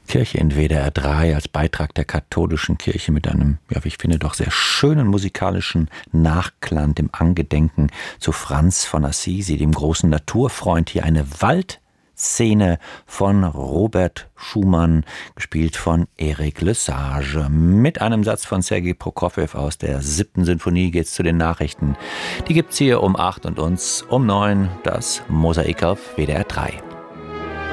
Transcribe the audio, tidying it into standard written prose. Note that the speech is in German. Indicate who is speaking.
Speaker 1: Kirche in WDR 3 als Beitrag der katholischen Kirche mit einem, ja, wie ich finde, doch sehr schönen musikalischen Nachklang im Angedenken zu Franz von Assisi, dem großen Naturfreund. Hier eine Waldszene von Robert Schumann, gespielt von Eric Lesage. Mit einem Satz von Sergei Prokofjew aus der 7. Sinfonie geht's zu den Nachrichten. Die gibt's hier um 8 und uns um 9, das Mosaik auf WDR 3.